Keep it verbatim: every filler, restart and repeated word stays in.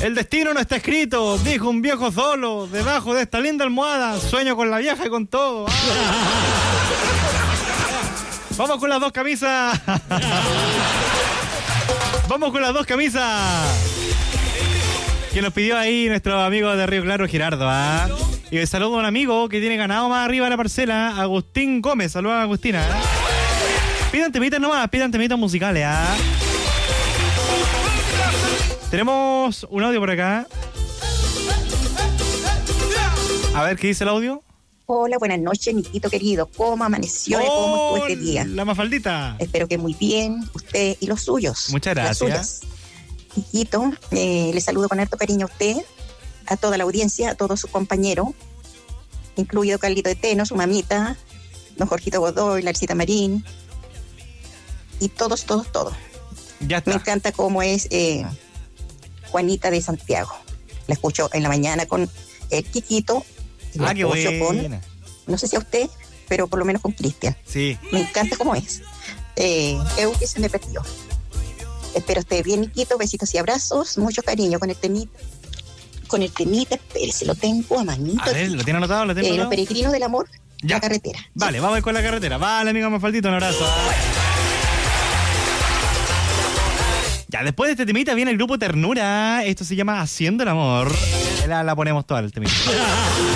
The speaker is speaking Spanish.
El destino no está escrito, dijo un viejo solo, debajo de esta linda almohada, sueño con la vieja y con todo. ¡Ah! Vamos con las dos camisas. Vamos con las dos camisas. Que nos pidió ahí nuestro amigo de Río Claro, Gerardo. ¿Ah? Y le saludo a un amigo que tiene ganado más arriba de la parcela, Agustín Gómez. Saludos a Agustina. ¿Ah? Pidan temitas nomás, pidan temitas musicales. ¿Ah? Tenemos un audio por acá. A ver, ¿qué dice el audio? Hola, buenas noches, Niquito querido. ¿Cómo amaneció y cómo estuvo este día? La Mafaldita. Espero que muy bien, usted y los suyos. Muchas gracias. Niquito, eh, le saludo con harto cariño a usted, a toda la audiencia, a todos sus compañeros, incluido Carlito de Teno, su mamita, don Jorgito Godoy, Larcita Marín, y todos, todos, todos. Ya está. Me encanta cómo es eh, Juanita de Santiago. La escucho en la mañana con el Quiquito. La Ah, qué buena. Con, no sé si a usted, pero por lo menos con Cristian. Sí. Me encanta cómo es. Eh, eu que se me perdió. Espero esté bien, Niquito. Besitos y abrazos. Mucho cariño con el temita. Con el temita, espérese, lo tengo a manito. A ver, ¿lo tiene anotado? ¿Lo tiene eh, anotado? Los peregrinos del amor, Ya. la carretera. Vale, vamos a ir con la carretera. Vale, amigo Mafaldito, un abrazo. Ya, después de este temita viene el grupo Ternura. Esto se llama Haciendo el Amor. La, la ponemos toda el temita.